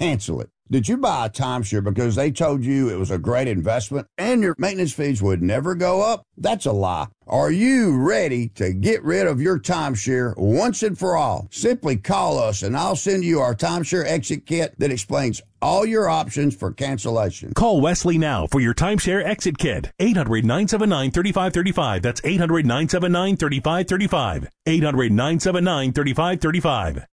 cancel it. Did you buy a timeshare because they told you it was a great investment and your maintenance fees would never go up? That's a lie. Are you ready to get rid of your timeshare once and for all? Simply call us and I'll send you our timeshare exit kit that explains all your options for cancellation. Call Wesley now for your timeshare exit kit. 800-979-3535. That's 800-979-3535. 800-979-3535.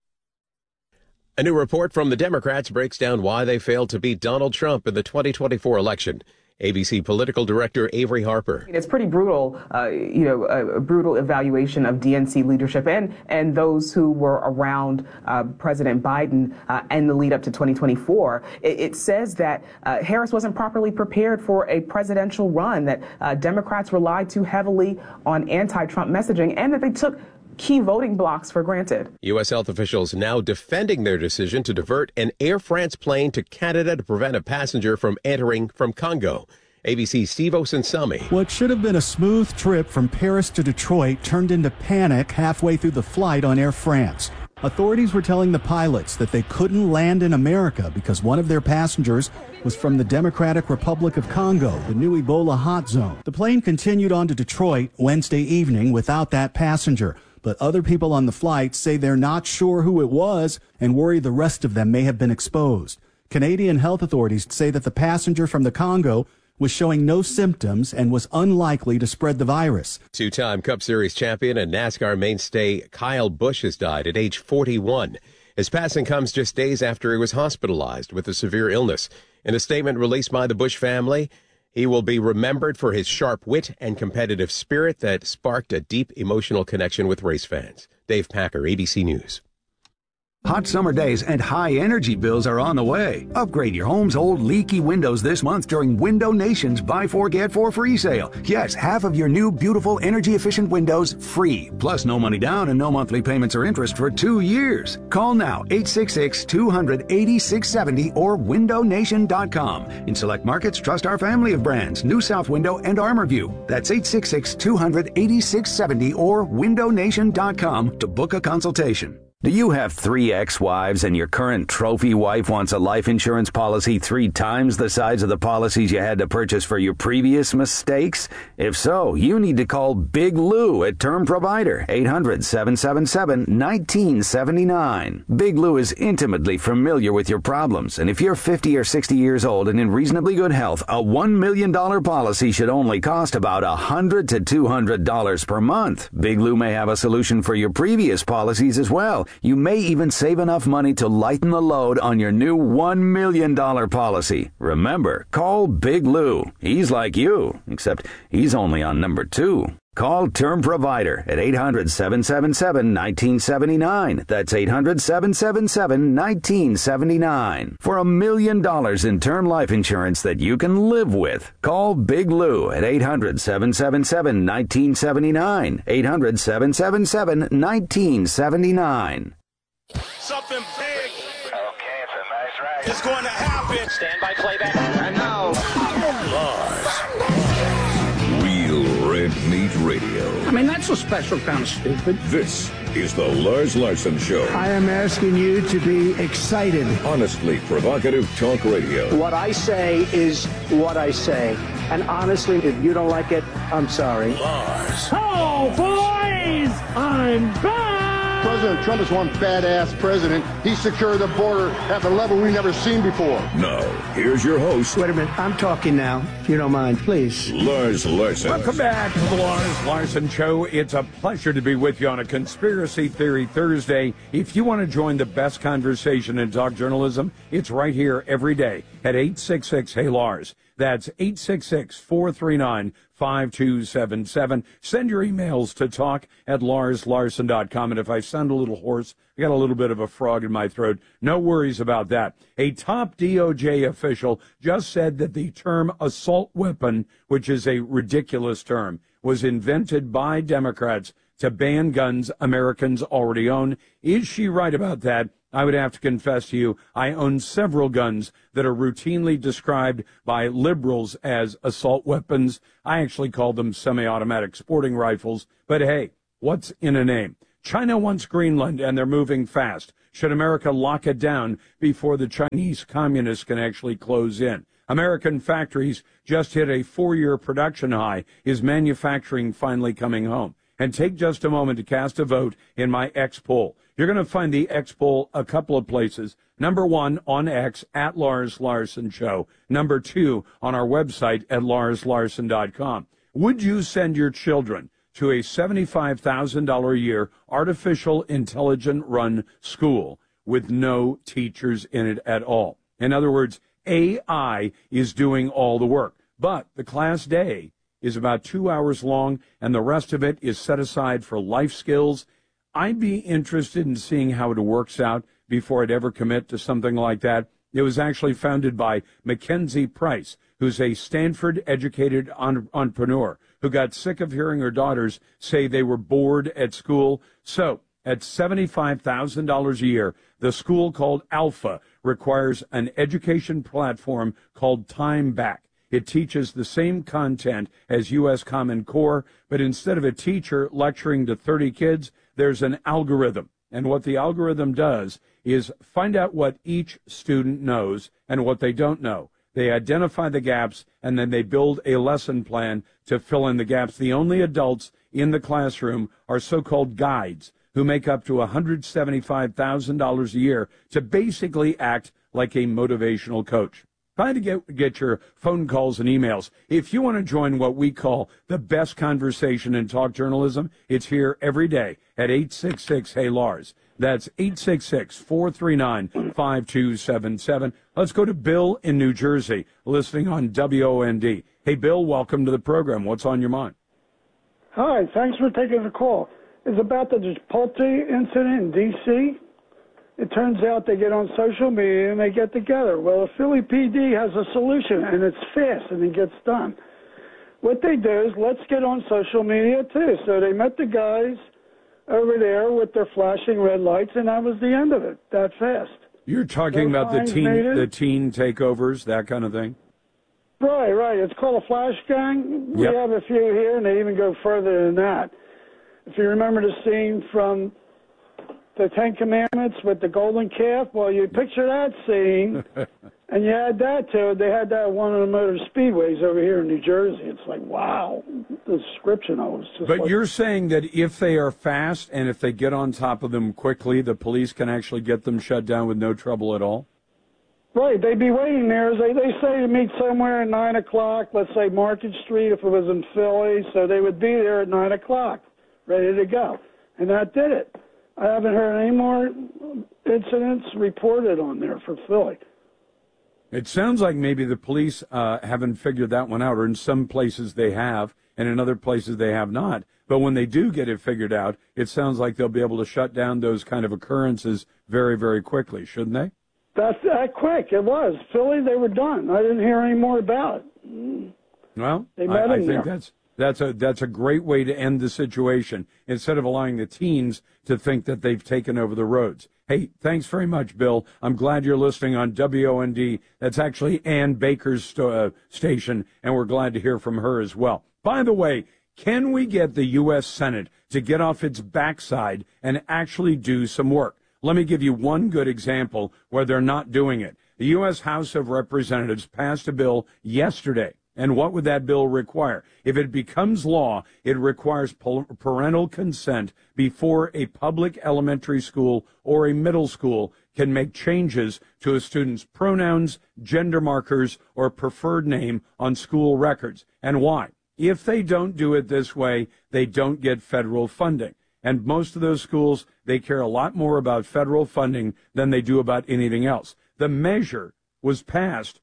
A new report from the Democrats breaks down why they failed to beat Donald Trump in the 2024 election. ABC political director Avery Harper. It's pretty brutal, a brutal evaluation of DNC leadership and those who were around President Biden and the lead up to 2024. It says that Harris wasn't properly prepared for a presidential run, that Democrats relied too heavily on anti-Trump messaging, and that they took key voting blocks for granted. U.S. health officials now defending their decision to divert an Air France plane to Canada to prevent a passenger from entering from Congo. ABC's Steve Osunsami. What should have been a smooth trip from Paris to Detroit turned into panic halfway through the flight on Air France. Authorities were telling the pilots that they couldn't land in America because one of their passengers was from the Democratic Republic of Congo, the new Ebola hot zone. The plane continued on to Detroit Wednesday evening without that passenger. But other people on the flight say they're not sure who it was and worry the rest of them may have been exposed. Canadian health authorities say that the passenger from the Congo was showing no symptoms and was unlikely to spread the virus. Two-time Cup Series champion and NASCAR mainstay Kyle Busch has died at age 41. His passing comes just days after he was hospitalized with a severe illness. In a statement released by the Busch family, he will be remembered for his sharp wit and competitive spirit that sparked a deep emotional connection with race fans. Dave Packer, ABC News. Hot summer days and high energy bills are on the way. Upgrade your home's old leaky windows this month during Window Nation's Buy 4 Get 4 free sale. Yes, half of your new beautiful energy efficient windows free. Plus no money down and no monthly payments or interest for 2 years. Call now 866-200-8670 or windownation.com. In select markets, trust our family of brands, New South Window and ArmorView. That's 866-200-8670 or windownation.com to book a consultation. Do you have 3 ex-wives and your current trophy wife wants a life insurance policy 3 times the size of the policies you had to purchase for your previous mistakes? If so, you need to call Big Lou at Term Provider, 800-777-1979. Big Lou is intimately familiar with your problems, and if you're 50 or 60 years old and in reasonably good health, a $1 million policy should only cost about $100 to $200 per month. Big Lou may have a solution for your previous policies as well. You may even save enough money to lighten the load on your new $1 million policy. Remember, call Big Lou. He's like you, except he's only on number 2. Call Term Provider at 800-777-1979. That's 800-777-1979. For $1 million in term life insurance that you can live with. Call Big Lou at 800-777-1979. 800-777-1979. Something big. Okay, it's a nice ride. It's going to happen. Stand by playback. And now, Real Red Meat Radio. I mean, that's a special kind of stupid. This is the Lars Larson Show. I am asking you to be excited. Honestly provocative talk radio. What I say is what I say. And honestly, if you don't like it, I'm sorry. Lars. Oh, boys! I'm back! President Trump is one badass president. He secured the border at the level we've never seen before. Now, here's your host. Wait a minute. I'm talking now, if you don't mind, please. Lars Larson. Welcome back to the Lars Larson Show. It's a pleasure to be with you on a Conspiracy Theory Thursday. If you want to join the best conversation in talk journalism, it's right here every day at 866-HEY-LARS. That's 866-439-5277. Send your emails to talk@larslarson.com. And if I sound a little hoarse, I got a little bit of a frog in my throat. No worries about that. A top DOJ official just said that the term assault weapon, which is a ridiculous term, was invented by Democrats to ban guns Americans already own. Is she right about that? I would have to confess to you, I own several guns that are routinely described by liberals as assault weapons. I actually call them semi-automatic sporting rifles. But hey, what's in a name? China wants Greenland, and they're moving fast. Should America lock it down before the Chinese communists can actually close in? American factories just hit a 4-year production high. Is manufacturing finally coming home? And take just a moment to cast a vote in my X poll. You're going to find the X poll a couple of places. Number 1 on X at Lars Larson Show. Number 2 on our website at larslarson.com. Would you send your children to a $75,000 a year artificial intelligence run school with no teachers in it at all? In other words, AI is doing all the work, but the class day is about 2 hours long, and the rest of it is set aside for life skills. I'd be interested in seeing how it works out before I'd ever commit to something like that. It was actually founded by Mackenzie Price, who's a Stanford-educated entrepreneur who got sick of hearing her daughters say they were bored at school. So, at $75,000 a year, the school called Alpha requires an education platform called Time Back. It teaches the same content as U.S. Common Core, but instead of a teacher lecturing to 30 kids, there's an algorithm. And what the algorithm does is find out what each student knows and what they don't know. They identify the gaps, and then they build a lesson plan to fill in the gaps. The only adults in the classroom are so-called guides who make up to $175,000 a year to basically act like a motivational coach. Try to get your phone calls and emails. If you want to join what we call the best conversation in talk journalism, it's here every day at 866-HEY-LARS. That's 866-439-5277. Let's go to Bill in New Jersey, listening on WOND. Hey, Bill, welcome to the program. What's on your mind? Hi, thanks for taking the call. It's about the Chipotle incident in D.C. It turns out they get on social media and they get together. Well, the Philly PD has a solution, and it's fast, and it gets done. What they do is, let's get on social media, too. So they met the guys over there with their flashing red lights, and that was the end of it, that fast. You're talking about the teen takeovers, that kind of thing? Right. It's called a flash gang. Yep. We have a few here, and they even go further than that. If you remember the scene from the Ten Commandments with the golden calf, well, you picture that scene, and you add that to it. They had that at one of the motor speedways over here in New Jersey. It's like, wow, the description of it was just. But you're saying that if they are fast and if they get on top of them quickly, the police can actually get them shut down with no trouble at all? Right, they'd be waiting there. They say to meet somewhere at 9 o'clock, let's say Market Street if it was in Philly, so they would be there at 9 o'clock, ready to go. And that did it. I haven't heard any more incidents reported on there for Philly. It sounds like maybe the police haven't figured that one out, or in some places they have, and in other places they have not. But when they do get it figured out, it sounds like they'll be able to shut down those kind of occurrences very, very quickly, shouldn't they? That's that quick. It was. Philly, they were done. I didn't hear any more about it. Well, they met I him think there. that's a great way to end the situation, instead of allowing the teens to think that they've taken over the roads. Hey, thanks very much, Bill. I'm glad you're listening on WOND. That's actually Ann Baker's station, and we're glad to hear from her as well. By the way, can we get the U.S. Senate to get off its backside and actually do some work? Let me give you one good example where they're not doing it. The U.S. House of Representatives passed a bill yesterday. And what would that bill require? If it becomes law, it requires parental consent before a public elementary school or a middle school can make changes to a student's pronouns, gender markers, or preferred name on school records. And why? If they don't do it this way, they don't get federal funding. And most of those schools, they care a lot more about federal funding than they do about anything else. The measure was passed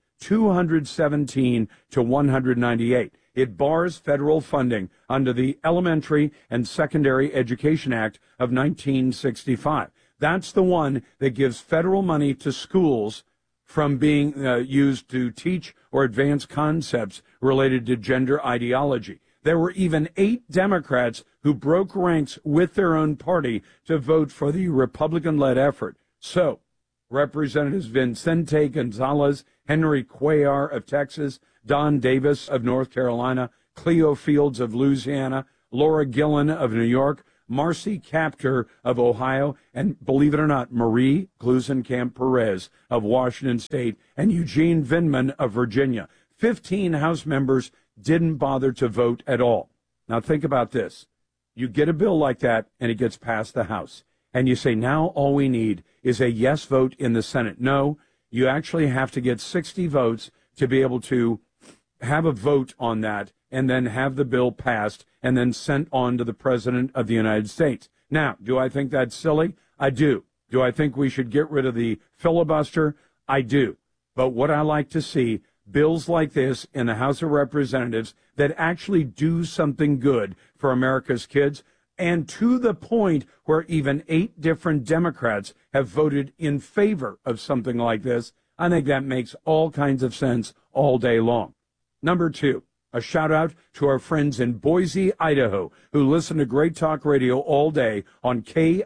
217 to 198. It bars federal funding under the Elementary and Secondary Education Act of 1965. That's the one that gives federal money to schools from being used to teach or advance concepts related to gender ideology. There were even 8 Democrats who broke ranks with their own party to vote for the Republican-led effort. So, Representatives Vicente Gonzalez, Henry Cuellar of Texas, Don Davis of North Carolina, Cleo Fields of Louisiana, Laura Gillen of New York, Marcy Kaptur of Ohio, and believe it or not, Marie Glusenkamp Perez of Washington State, and Eugene Vindman of Virginia. 15 House members didn't bother to vote at all. Now think about this. You get a bill like that, and it gets passed the House. And you say, now all we need is a yes vote in the Senate. No, you actually have to get 60 votes to be able to have a vote on that and then have the bill passed and then sent on to the President of the United States. Now, do I think that's silly? I do. Do I think we should get rid of the filibuster? I do. But what I like to see, bills like this in the House of Representatives that actually do something good for America's kids, and to the point where even 8 different Democrats have voted in favor of something like this. I think that makes all kinds of sense all day long. Number 2, a shout out to our friends in Boise, Idaho, who listen to Great Talk Radio all day on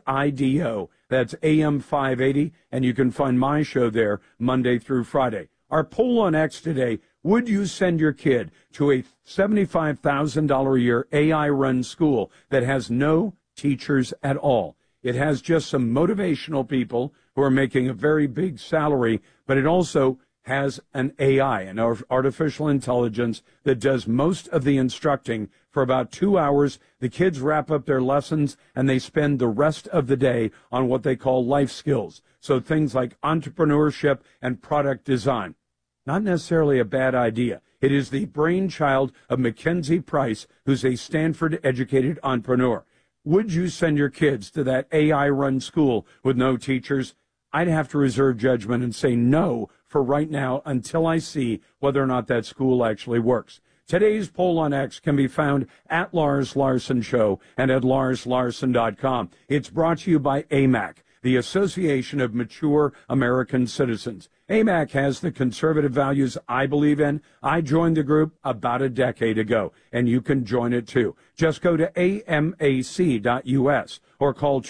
KIDO. That's AM 580, and you can find my show there Monday through Friday. Our poll on X today, would you send your kid to a $75,000 a year AI-run school that has no teachers at all? It has just some motivational people who are making a very big salary, but it also has an AI, an artificial intelligence, that does most of the instructing for about 2 hours. The kids wrap up their lessons, and they spend the rest of the day on what they call life skills. So things like entrepreneurship and product design. Not necessarily a bad idea. It is the brainchild of Mackenzie Price, who's a Stanford-educated entrepreneur. Would you send your kids to that AI-run school with no teachers? I'd have to reserve judgment and say no for right now until I see whether or not that school actually works. Today's poll on X can be found at Lars Larson Show and at LarsLarson.com. It's brought to you by AMAC, the Association of Mature American Citizens. AMAC has the conservative values I believe in. I joined the group about a decade ago, and you can join it too. Just go to amac.us or call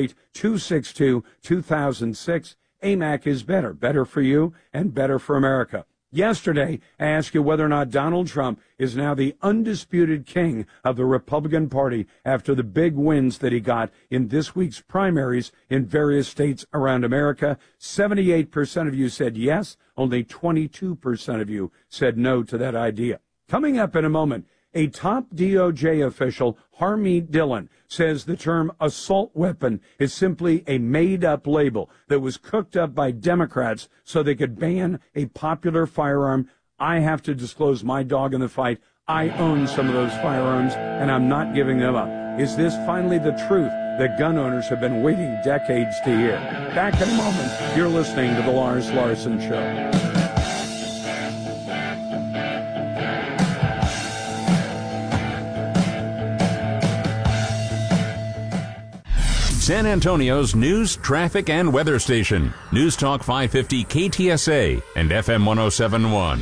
888-262-2006. AMAC is better. Better for you and better for America. Yesterday, I asked you whether or not Donald Trump is now the undisputed king of the Republican Party after the big wins that he got in this week's primaries in various states around America. 78% of you said yes. Only 22% of you said no to that idea. Coming up in a moment, a top DOJ official, Harmeet Dillon, says the term assault weapon is simply a made-up label that was cooked up by Democrats so they could ban a popular firearm. I have to disclose my dog in the fight. I own some of those firearms, and I'm not giving them up. Is this finally the truth that gun owners have been waiting decades to hear? Back in a moment. You're listening to The Lars Larson Show. San Antonio's news, traffic, and weather station. News Talk 550 KTSA and FM 107.1.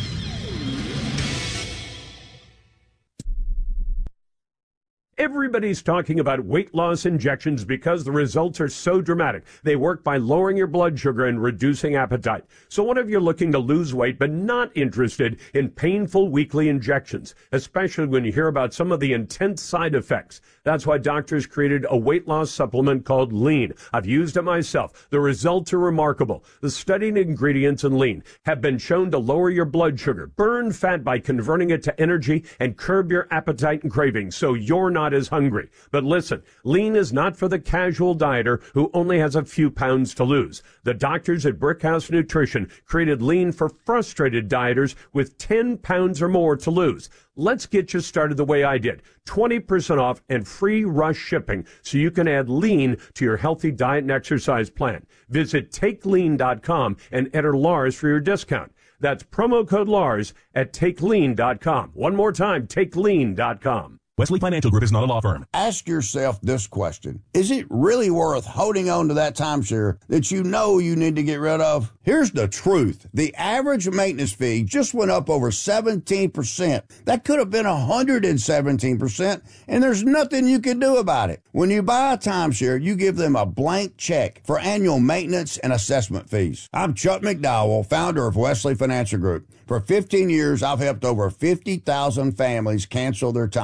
Everybody's talking about weight loss injections because the results are so dramatic. They work by lowering your blood sugar and reducing appetite. So what if you're looking to lose weight but not interested in painful weekly injections, especially when you hear about some of the intense side effects? That's why doctors created a weight loss supplement called Lean. I've used it myself. The results are remarkable. The studied ingredients in Lean have been shown to lower your blood sugar, burn fat by converting it to energy, and curb your appetite and cravings so you're not as hungry. But listen, Lean is not for the casual dieter who only has a few pounds to lose. The doctors at Brickhouse Nutrition created Lean for frustrated dieters with 10 pounds or more to lose. Let's get you started the way I did. 20% off and free rush shipping so you can add Lean to your healthy diet and exercise plan. Visit TakeLean.com and enter Lars for your discount. That's promo code Lars at TakeLean.com. One more time, TakeLean.com. Wesley Financial Group is not a law firm. Ask yourself this question. Is it really worth holding on to that timeshare that you know you need to get rid of? Here's the truth. The average maintenance fee just went up over 17%. That could have been 117%, and there's nothing you can do about it. When you buy a timeshare, you give them a blank check for annual maintenance and assessment fees. I'm Chuck McDowell, founder of Wesley Financial Group. For 15 years, I've helped over 50,000 families cancel their timeshare.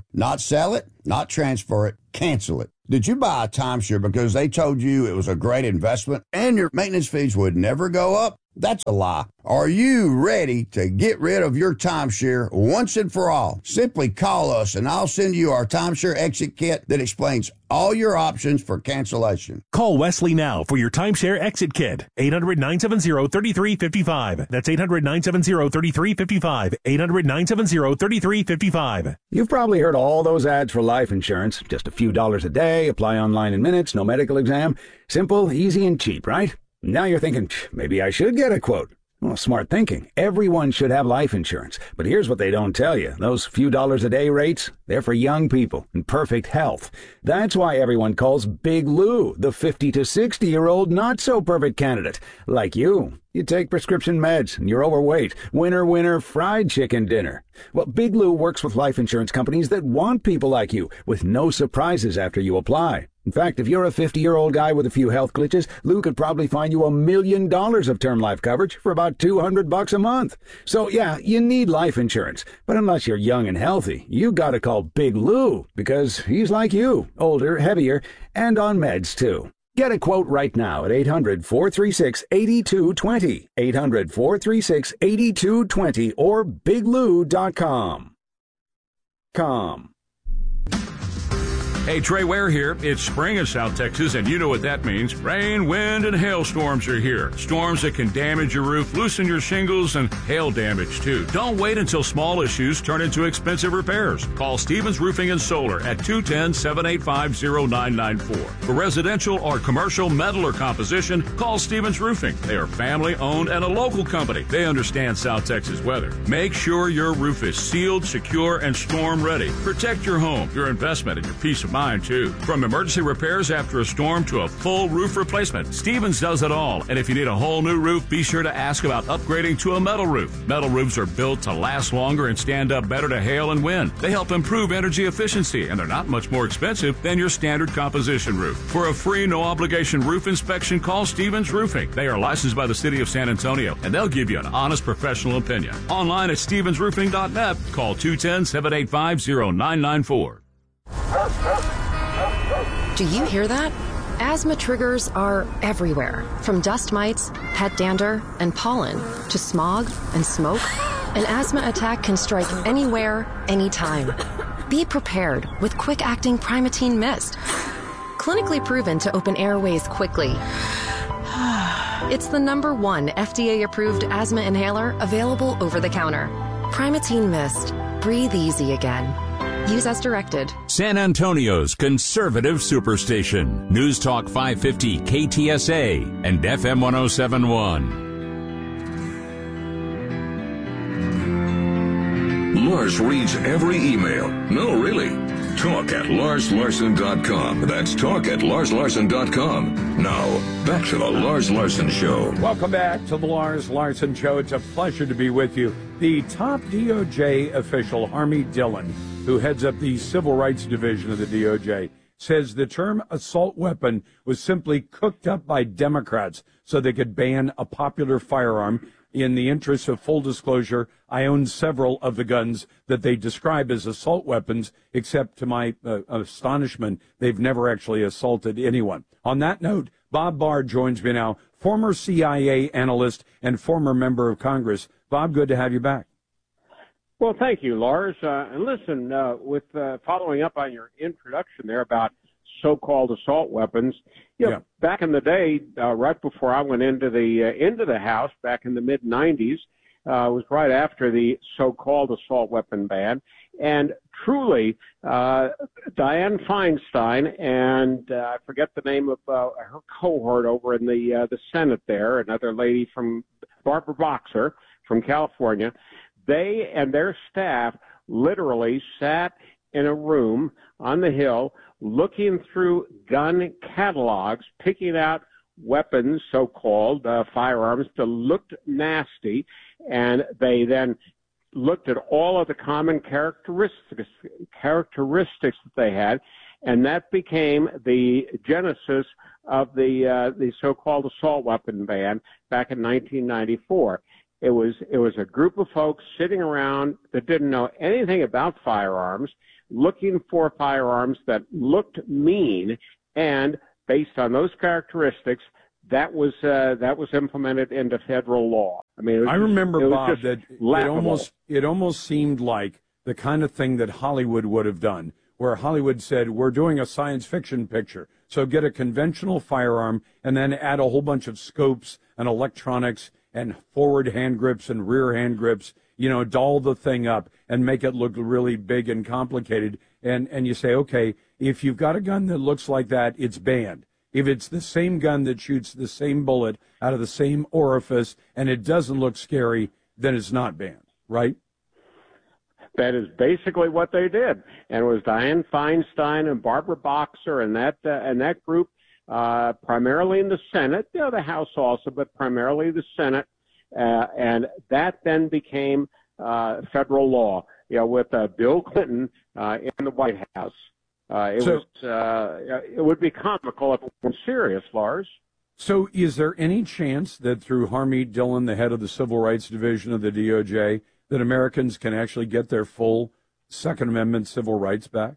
Not sell it, not transfer it, cancel it. Did you buy a timeshare because they told you it was a great investment and your maintenance fees would never go up? That's a lie. Are you ready to get rid of your timeshare once and for all? Simply call us and I'll send you our timeshare exit kit that explains all your options for cancellation. Call Wesley now for your timeshare exit kit. 800-970-3355. That's 800-970-3355. 800-970-3355. You've probably heard all those ads for life insurance. Just a few dollars a day, apply online in minutes, no medical exam. Simple, easy, and cheap, right? Now you're thinking, maybe I should get a quote. Well, smart thinking. Everyone should have life insurance. But here's what they don't tell you. Those few dollars a day rates, they're for young people in perfect health. That's why everyone calls Big Lou the 50 to 60-year-old not-so-perfect candidate. Like you. You take prescription meds and you're overweight. Winner, winner, fried chicken dinner. Well, Big Lou works with life insurance companies that want people like you, with no surprises after you apply. In fact, if you're a 50-year-old guy with a few health glitches, Lou could probably find you $1 million of term life coverage for about $200 a month. So yeah, you need life insurance. But unless you're young and healthy, you gotta call Big Lou, because he's like you, older, heavier, and on meds too. Get a quote right now at 800-436-8220, 800-436-8220, or biglou.com. Hey, Trey Ware here. It's spring in South Texas, and you know what that means. Rain, wind, and hailstorms are here. Storms that can damage your roof, loosen your shingles, and hail damage, too. Don't wait until small issues turn into expensive repairs. Call Stevens Roofing and Solar at 210-785-0994. For residential or commercial metal or composition, call Stevens Roofing. They are family-owned and a local company. They understand South Texas weather. Make sure your roof is sealed, secure, and storm-ready. Protect your home, your investment, and your peace of mind, too. From emergency repairs after a storm to a full roof replacement, Stevens does it all. And if you need a whole new roof, be sure to ask about upgrading to a metal roof. Metal roofs are built to last longer and stand up better to hail and wind. They help improve energy efficiency, and they're not much more expensive than your standard composition roof. For a free, no-obligation roof inspection, call Stevens Roofing. They are licensed by the City of San Antonio, and they'll give you an honest professional opinion. Online at stevensroofing.net. Call 210-785-0994. Do you hear that? Asthma triggers are everywhere, from dust mites, pet dander, and pollen, to smog and smoke. An asthma attack can strike anywhere, anytime. Be prepared with quick-acting Primatene Mist. Clinically proven to open airways quickly. It's the #1 FDA-approved asthma inhaler available over the counter. Primatene Mist. Breathe easy again. Use as directed. San Antonio's conservative superstation. News Talk 550 KTSA and FM 1071. Lars reads every email. No, really. Talk at LarsLarson.com. That's talk at LarsLarson.com. Now, back to the Lars Larson Show. Welcome back to the Lars Larson Show. It's a pleasure to be with you. The top DOJ official, Harmy Dillon, who heads up the Civil Rights Division of the DOJ, says the term assault weapon was simply cooked up by Democrats so they could ban a popular firearm. In the interest of full disclosure, I own several of the guns that they describe as assault weapons, except to my astonishment, they've never actually assaulted anyone. On that note, Bob Barr joins me now, former CIA analyst and former member of Congress. Bob, good to have you back. Well, thank you, Lars. And listen, with following up on your introduction there about so-called assault weapons, back in the day, right before I went into the House back in the mid-'90s, was right after the so-called assault weapon ban, and truly, Dianne Feinstein and I forget the name of her cohort over in the Senate there, another lady from Barbara Boxer from California. They and their staff literally sat in a room on the Hill looking through gun catalogs, picking out weapons, so-called firearms, that looked nasty, and they then looked at all of the common characteristics that they had, and that became the genesis of the so-called assault weapon ban back in 1994. It was a group of folks sitting around that didn't know anything about firearms, looking for firearms that looked mean, and based on those characteristics, that was implemented into federal law. I mean, I remember, Bob, that it almost seemed like the kind of thing that Hollywood would have done, where Hollywood said, we're doing a science fiction picture, so get a conventional firearm and then add a whole bunch of scopes and electronics and forward hand grips and rear hand grips, doll the thing up and make it look really big and complicated. And you say, okay, if you've got a gun that looks like that, it's banned. If it's the same gun that shoots the same bullet out of the same orifice and it doesn't look scary, then it's not banned, right? That is basically what they did. And it was Dianne Feinstein and Barbara Boxer and that group, primarily in the Senate, the House also, but primarily the Senate. And that then became federal law, with Bill Clinton in the White House. It would be comical if it were serious, Lars. So is there any chance that through Harmeet Dillon, the head of the Civil Rights Division of the DOJ, that Americans can actually get their full Second Amendment civil rights back?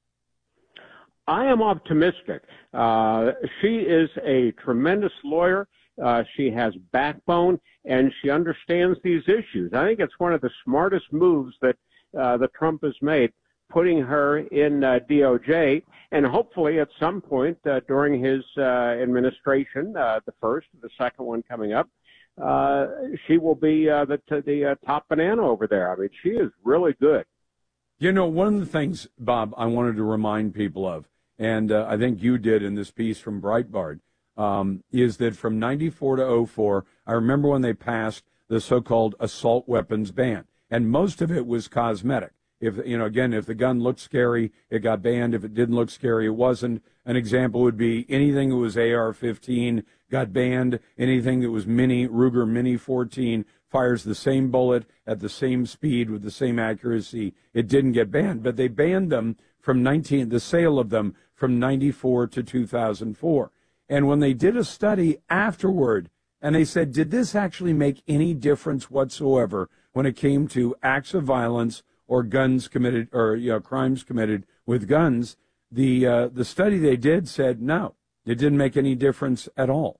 I am optimistic. She is a tremendous lawyer. She has backbone, and she understands these issues. I think it's one of the smartest moves that Trump has made, putting her in DOJ, and hopefully at some point during his administration, the first, the second one coming up, she will be the top banana over there. I mean, she is really good. One of the things, Bob, I wanted to remind people of, and I think you did in this piece from Breitbart, is that from 94 to 04, I remember when they passed the so-called assault weapons ban, and most of it was cosmetic. If the gun looked scary, it got banned. If it didn't look scary, it wasn't. An example would be anything that was AR-15 got banned. Anything that was Ruger Mini 14 fires the same bullet at the same speed with the same accuracy. It didn't get banned, but they banned them the sale of them from 94 to 2004. And when they did a study afterward, and they said, did this actually make any difference whatsoever when it came to acts of violence or guns committed, or crimes committed with guns? The study they did said no, it didn't make any difference at all.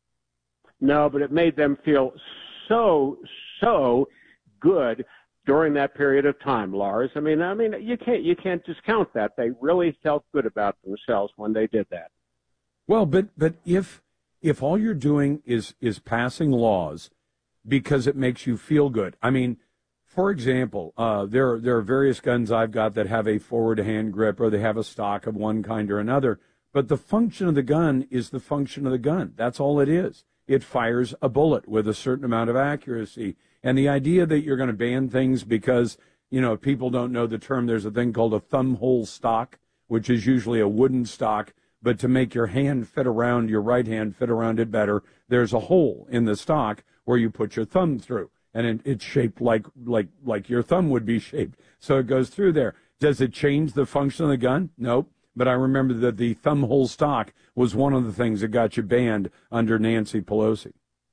No, but it made them feel so good during that period of time, Lars. I mean, you can't discount that. They really felt good about themselves when they did that. Well, but if all you're doing is passing laws because it makes you feel good, I mean. For example, there are various guns I've got that have a forward hand grip or they have a stock of one kind or another, but the function of the gun is the function of the gun. That's all it is. It fires a bullet with a certain amount of accuracy. And the idea that you're going to ban things because, people don't know the term, there's a thing called a thumb hole stock, which is usually a wooden stock, but to make your hand fit around, your right hand fit around it better, there's a hole in the stock where you put your thumb through. And it's shaped like your thumb would be shaped. So it goes through there. Does it change the function of the gun? Nope. But I remember that the thumb hole stock was one of the things that got you banned under Nancy Pelosi.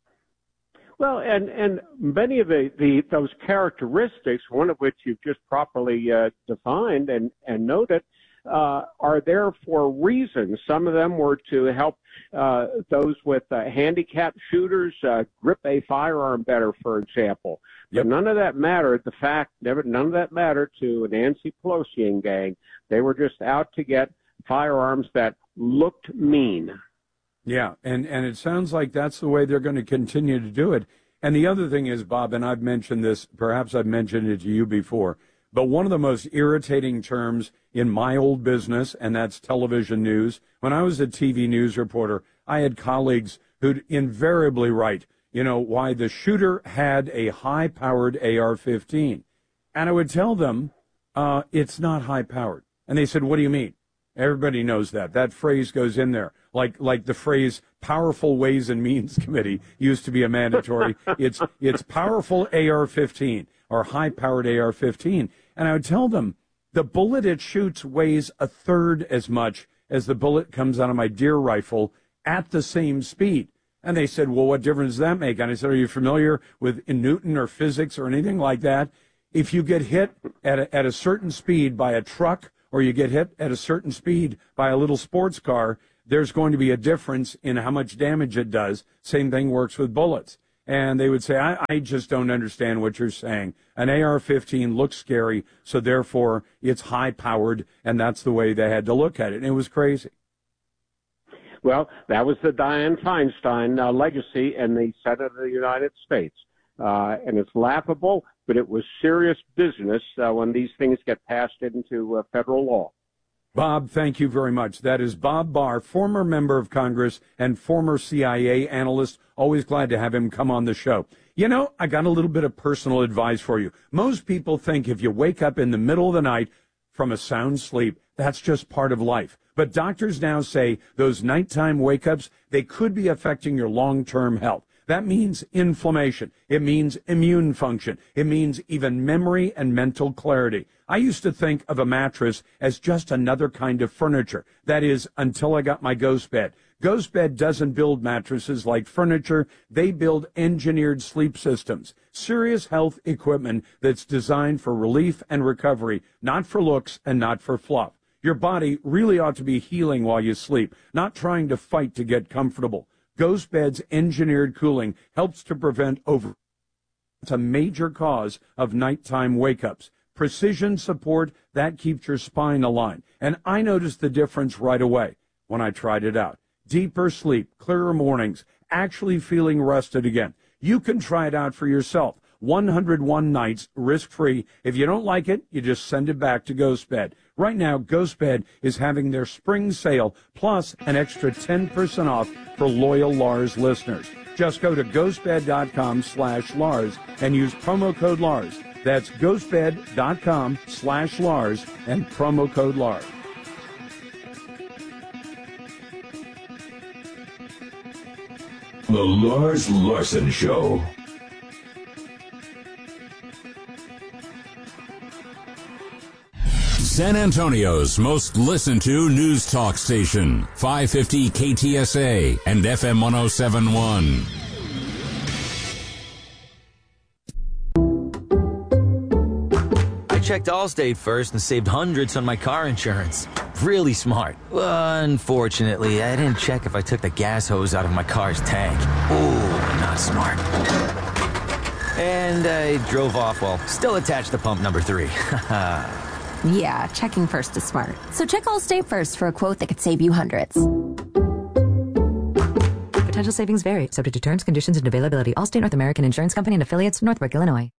Well, and many of those characteristics, one of which you've just properly defined and noted, are there for reasons. Some of them were to help those with handicapped shooters grip a firearm better, for example. Yep. But none of that mattered. None of that mattered to Nancy Pelosi and gang. They were just out to get firearms that looked mean. Yeah, and it sounds like that's the way they're going to continue to do it. And the other thing is, Bob, and I've mentioned this, perhaps I've mentioned it to you before, but one of the most irritating terms in my old business, and that's television news. When I was a TV news reporter, I had colleagues who'd invariably write, why the shooter had a high-powered AR-15. And I would tell them, it's not high-powered. And they said, what do you mean? Everybody knows that. That phrase goes in there. Like the phrase Powerful Ways and Means Committee used to be a mandatory. It's powerful AR-15 or high-powered AR-15. And I would tell them, the bullet it shoots weighs a third as much as the bullet comes out of my deer rifle at the same speed. And they said, well, what difference does that make? And I said, are you familiar with Newton or physics or anything like that? if you get hit at a certain speed by a truck, or you get hit at a certain speed by a little sports car, there's going to be a difference in how much damage it does. Same thing works with bullets. And they would say, I just don't understand what you're saying. An AR-15 looks scary, so therefore it's high-powered, and that's the way they had to look at it. And it was crazy. Well, that was the Dianne Feinstein legacy in the Senate of the United States. And it's laughable, but it was serious business when these things get passed into federal law. Bob, thank you very much. That is Bob Barr, former member of Congress and former CIA analyst. Always glad to have him come on the show. You know, I got a little bit of personal advice for you. Most people think if you wake up in the middle of the night from a sound sleep, that's just part of life. But doctors now say those nighttime wake-ups, they could be affecting your long-term health. That means inflammation. It means immune function. It means even memory and mental clarity. I used to think of a mattress as just another kind of furniture. That is, until I got my Ghost Bed. Ghost Bed doesn't build mattresses like furniture. They build engineered sleep systems. Serious health equipment that's designed for relief and recovery, not for looks and not for fluff. Your body really ought to be healing while you sleep, not trying to fight to get comfortable. Ghost Bed's engineered cooling helps to prevent It's a major cause of nighttime wake-ups. Precision support, that keeps your spine aligned. And I noticed the difference right away when I tried it out. Deeper sleep, clearer mornings, actually feeling rested again. You can try it out for yourself. 101 nights, risk-free. If you don't like it, you just send it back to Ghost Bed. Right now, Ghost Bed is having their spring sale, plus an extra 10% off for loyal Lars listeners. Just go to ghostbed.com/Lars and use promo code Lars. That's ghostbed.com/Lars and promo code Lars. The Lars Larson Show. San Antonio's most listened to news talk station, 550 KTSA and FM 107.1. I checked Allstate first and saved hundreds on my car insurance. Really smart. Unfortunately, I didn't check if I took the gas hose out of my car's tank. Ooh, not smart. And I drove off while still attached to pump number 3. Yeah, checking first is smart. So check Allstate first for a quote that could save you hundreds. Potential savings vary, subject to terms, conditions, and availability. Allstate North American Insurance Company and affiliates, Northbrook, Illinois.